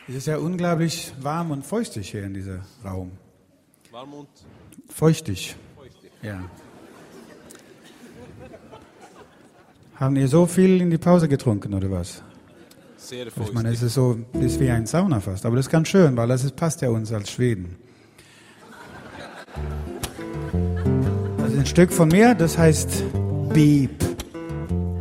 Es ist ja unglaublich warm und feuchtig hier in diesem Raum. Warm und Feuchtig, feuchtig. ja. Haben ihr so viel in die Pause getrunken, oder was? Sehr Ich feuchtig. meine, es ist so, ist wie ein Sauna fast. Aber das ist ganz schön, weil passt ja uns als Schweden. Das ist ein Stück von mir, das heißt Beep.